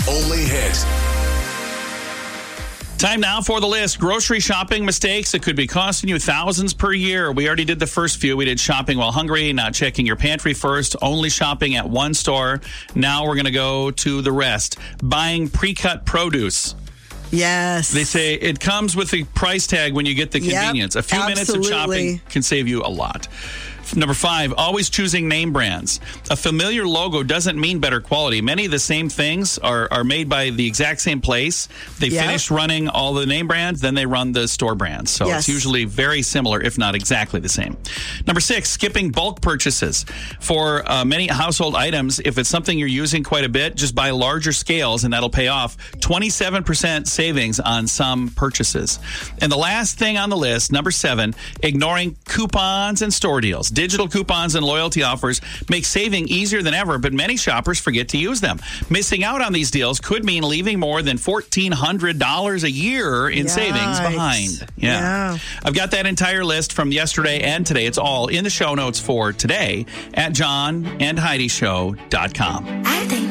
only hit. Time now for the list. Grocery shopping mistakes that could be costing you thousands per year. We already did the first few. We did shopping while hungry, not checking your pantry first, only shopping at one store. Now we're going to go to the rest. Buying pre-cut produce. Yes. They say it comes with a price tag when you get the convenience. A few minutes of shopping can save you a lot. Number 5, always choosing name brands. A familiar logo doesn't mean better quality. Many of the same things are made by the exact same place. They finish running all the name brands, then they run the store brands. So it's usually very similar, if not exactly the same. Number 6, skipping bulk purchases. For many household items, if it's something you're using quite a bit, just buy larger scales and that'll pay off. 27% savings on some purchases. And the last thing on the list, number 7, ignoring coupons and store deals. Digital coupons and loyalty offers make saving easier than ever, but many shoppers forget to use them. Missing out on these deals could mean leaving more than $1,400 a year in savings behind. Yeah. I've got that entire list from yesterday and today. It's all in the show notes for today at johnandheidishow.com.